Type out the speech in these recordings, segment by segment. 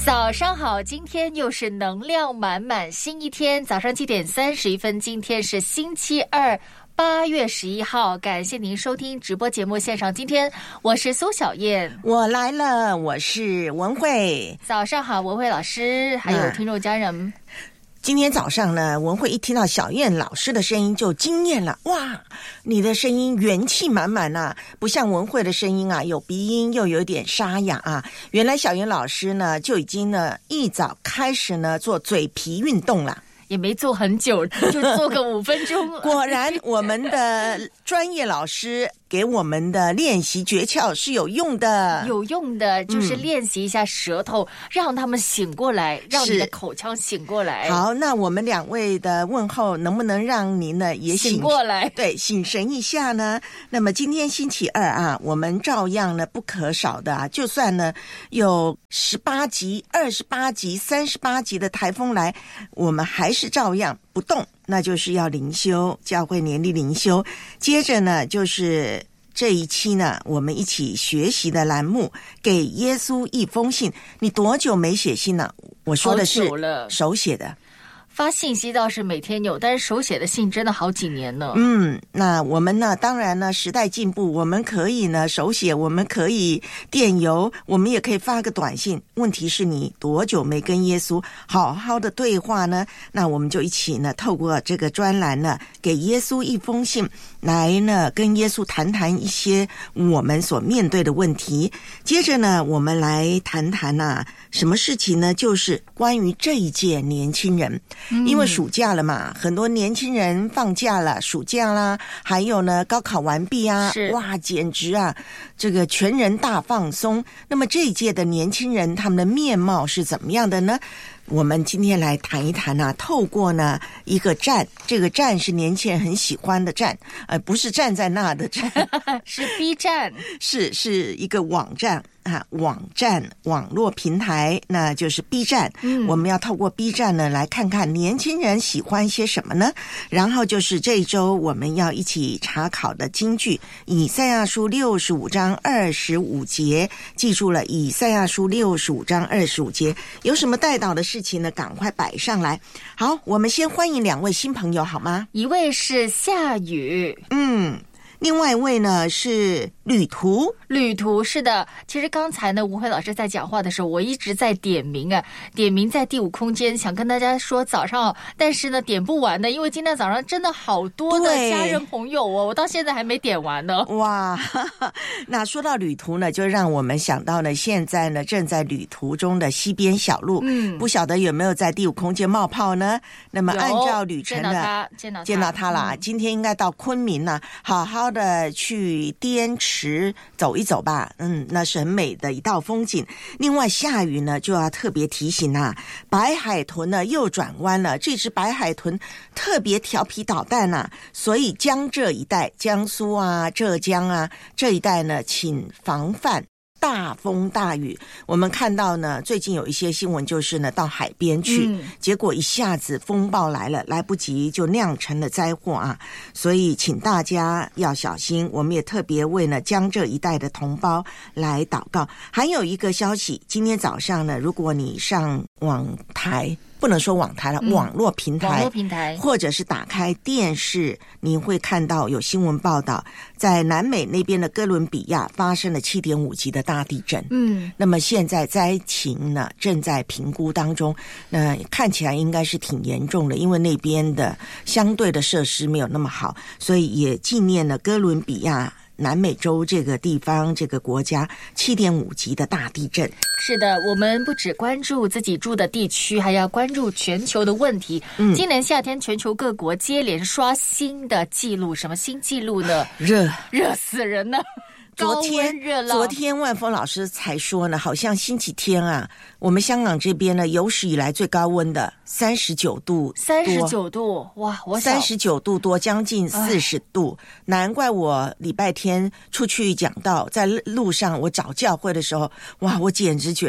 早上好，今天又是能量满满新一天，早上7点31分，今天是星期二，8月11号，感谢您收听直播节目线上。今天我是苏小燕， 我来了，我是文慧。 早上好，文慧老师，还有听众家人。 今天早上呢，文慧一听到小燕老师的声音就惊艳了，哇，你的声音元气满满啊，不像文慧的声音啊，有鼻音又有点沙哑啊。原来小燕老师呢就已经呢一早开始呢做嘴皮运动了。 也没做很久，就做个5分钟。 果然我们的专业老师给我们的练习诀窍是有用的， 有用的，就是练习一下舌头，让他们醒过来，让你的口腔醒过来。 好，那我们两位的问候能不能让您呢也醒过来？对， 醒神一下呢？那么今天星期二啊，我们照样呢不可少的啊，就算呢有18级、28级、38级的台风来，我们还是照样不动，那就是要灵修，教会年历灵修。接着呢就是这一期呢我们一起学习的栏目，给耶稣一封信。你多久没写信了？我说的是手写的。 发信息倒是每天有，但是手写的信真的好几年了。 那我们呢，当然呢，时代进步，我们可以呢手写，我们可以电邮，我们也可以发个短信。问题是你多久没跟耶稣好好的对话呢？那我们就一起呢，透过这个专栏呢，给耶稣一封信，来呢跟耶稣谈谈一些我们所面对的问题。接着呢，我们来谈谈什么事情呢？就是关于这一届年轻人。因为暑假了嘛，很多年轻人放假了，暑假啦，还有呢高考完毕啊，哇，简直啊，这个全人大放松。那么这一届的年轻人，他们的面貌是怎么样的呢？我们今天来谈一谈透过呢一个站，这个站是年轻人很喜欢的站，不是站在那的站， 是 B 站， 是一个网站网络平台，那就是 B 站。我们要透过 B 站呢来看看年轻人喜欢些什么呢？然后就是这一周我们要一起查考的金句，以赛亚书65章25节，记住了，以赛亚书65章25节，有什么带导的事情呢？赶快摆上来。好，我们先欢迎2位新朋友好吗？ 一位是夏雨， 另外一位呢是旅途。 是的，其实刚才呢吴慧老师在讲话的时候，我一直在点名在第5空间，想跟大家说早上好，但是呢点不完的，因为今天早上真的好多的家人朋友我到现在还没点完呢。 哇，那说到旅途呢，就让我们想到呢，现在呢正在旅途中的西边小路，不晓得有没有在第5空间冒泡呢？那么按照旅程的见到他了，今天应该到昆明了，好好的去滇池走一走吧，那是很美的一道风景。另外下雨呢就要特别提醒白海豚呢又转弯了，这只白海豚特别调皮捣蛋所以江浙一带，江苏啊、浙江这一带呢，请防范大风大雨。我们看到呢，最近有一些新闻就是呢，到海边去，结果一下子风暴来了，来不及就酿成了灾祸所以请大家要小心。我们也特别为呢江浙一带的同胞来祷告。还有一个消息，今天早上呢，如果你上网台，不能说网台了，网络平台，或者是打开电视，你会看到有新闻报道，在南美那边的哥伦比亚发生了7.5级的大地震。那么现在灾情呢正在评估当中，看起来应该是挺严重的，因为那边的相对的设施没有那么好，所以也纪念了哥伦比亚南美洲这个地方这个国家7.5级的大地震。 是的，我们不只关注自己住的地区，还要关注全球的问题。今年夏天全球各国接连刷新的记录，什么新记录呢？热死人了。 昨天万峰老师才说呢，好像星期天我们香港这边呢有史以来最高温的39度哇，我 39度多，将近40度。难怪我礼拜天出去讲道，在路上我找教会的时候，哇，我简直觉得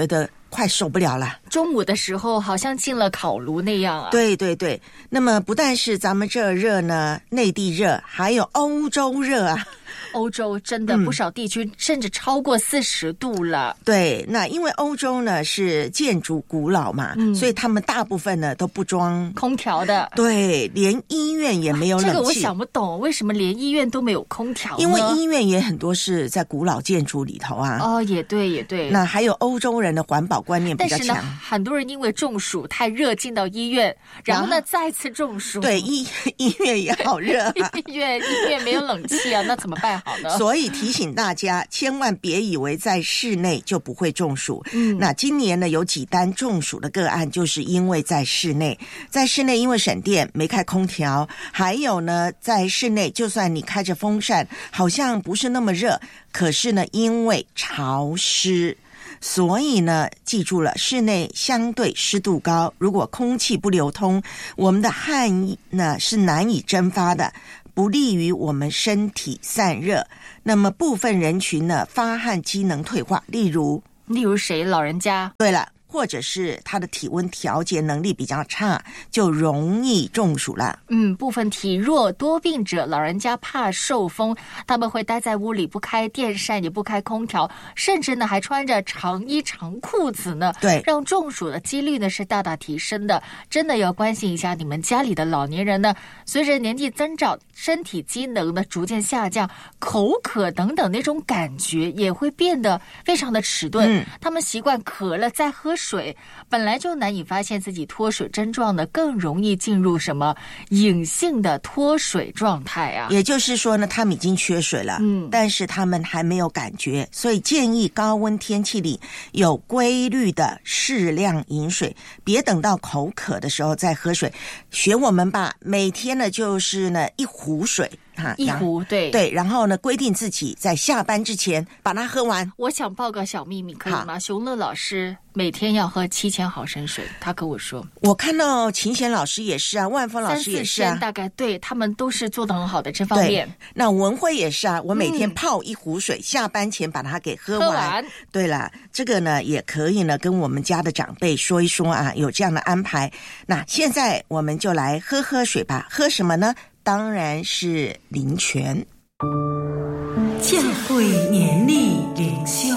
快受不了了。 中午的时候好像进了烤炉那样啊。 对对对，那么不但是咱们这热呢，内地热，还有欧洲热啊。 欧洲真的不少地区甚至超过40度了。 对，那因为欧洲呢是建筑古老嘛，所以他们大部分呢都不装空调的。 对，连医院也没有冷气。 这个我想不懂，为什么连医院都没有空调呢？ 因为医院也很多是在古老建筑里头啊。 哦，也对也对。 那还有欧洲人的环保观念比较强。 但是呢，很多人因为中暑太热进到医院，然后呢再次中暑。 对，医院也好热啊。 医院没有冷气啊，那怎么办好呢？ 所以提醒大家，千万别以为在室内就不会中暑。那今年呢，有几单中暑的个案，就是因为在室内因为省电没开空调，还有呢，在室内就算你开着风扇，好像不是那么热，可是呢，因为潮湿。所以呢，记住了，室内相对湿度高，如果空气不流通，我们的汗呢是难以蒸发的，不利于我们身体散热。那么部分人群呢，发汗机能退化，例如谁？老人家。 对了，或者是他的体温调节能力比较差，就容易中暑了。 部分体弱多病者，老人家怕受风，他们会待在屋里，不开电扇，也不开空调，甚至呢还穿着长衣长裤子呢。 对， 让中暑的几率呢是大大提升的。真的要关心一下你们家里的老年人呢，随着年纪增长，身体机能呢逐渐下降，口渴等等那种感觉也会变得非常的迟钝。他们习惯渴了再喝水，本来就难以发现自己脱水症状的，更容易进入什么隐性的脱水状态啊。 也就是说呢，他们已经缺水了，但是他们还没有感觉，所以建议高温天气里有规律的适量饮水，别等到口渴的时候再喝水。学我们吧，每天呢就是呢1壶水。 1壶，对对，然后呢，规定自己在下班之前把它喝完。 我想报个小秘密，可以吗？熊乐老师每天要喝7000毫升水，他跟我说。 我看到秦贤老师也是啊，万峰老师也是啊， 大概对他们都是做得很好的这方面。 那文慧也是啊，我每天泡1壶水，下班前把它给喝完。对了，这个呢也可以呢跟我们家的长辈说一说啊，有这样的安排。那现在我们就来喝水吧，喝什么呢？当然是灵泉。 教会年历灵修，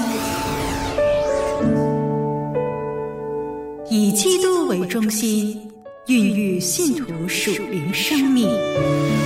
以基督为中心，孕育信徒属灵生命。